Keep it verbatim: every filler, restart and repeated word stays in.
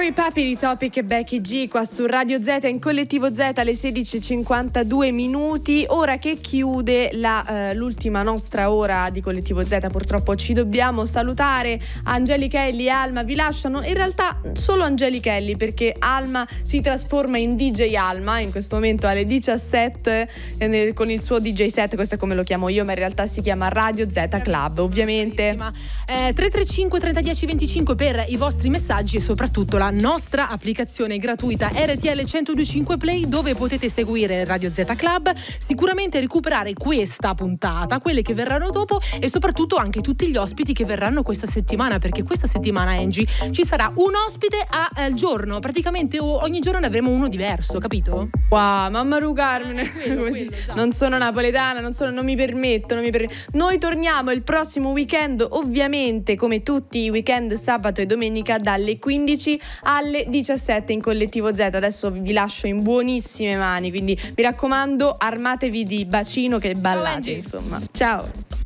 Mary Papi di Topic e Becky G qua su Radio Z in Collettivo Z alle sedici e cinquantadue minuti, ora che chiude la, uh, l'ultima nostra ora di Collettivo Z. Purtroppo ci dobbiamo salutare. Angelica Ellie e Alma vi lasciano, in realtà solo Angelica Ellie, perché Alma si trasforma in D J Alma in questo momento alle diciassette eh, con il suo D J set. Questo è come lo chiamo io, ma in realtà si chiama Radio Z Club, ovviamente. eh, tre tre cinque trenta dieci venticinque per i vostri messaggi e soprattutto la nostra applicazione gratuita R T L centodue e cinque Play, dove potete seguire Radio Z Club, sicuramente recuperare questa puntata, quelle che verranno dopo e soprattutto anche tutti gli ospiti che verranno questa settimana, perché questa settimana, Angie, ci sarà un ospite al giorno, praticamente ogni giorno ne avremo uno diverso, capito? Wow, mamma rugarmene, eh, quello, quello, esatto. Non sono napoletana, non, sono, non mi permetto, non mi permetto. Noi torniamo il prossimo weekend, ovviamente come tutti i weekend, sabato e domenica dalle quindici alle diciassette in Collettivo Z. Adesso vi lascio in buonissime mani, quindi mi raccomando, armatevi di bacino che ballate, insomma. Ciao.